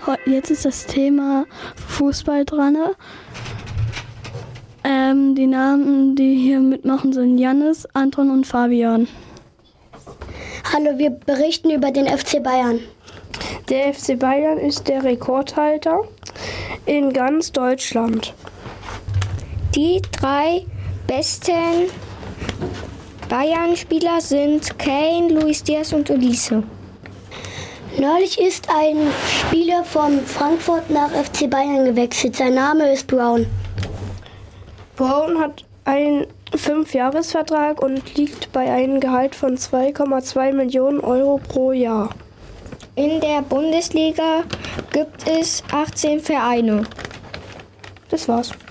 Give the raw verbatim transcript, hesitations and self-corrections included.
Jetzt ist das Thema Fußball dran. Ähm, die Namen, die hier mitmachen, sind Jannis, Anton und Fabian. Hallo, wir berichten über den F C Bayern. Der F C Bayern ist der Rekordhalter in ganz Deutschland. Die drei besten Bayern-Spieler sind Kane, Luis Diaz und Olise. Neulich ist ein Spieler von Frankfurt nach F C Bayern gewechselt. Sein Name ist Brown. Brown hat einen Fünfjahresvertrag und liegt bei einem Gehalt von zwei Komma zwei Millionen Euro pro Jahr. In der Bundesliga gibt es achtzehn Vereine. Das war's.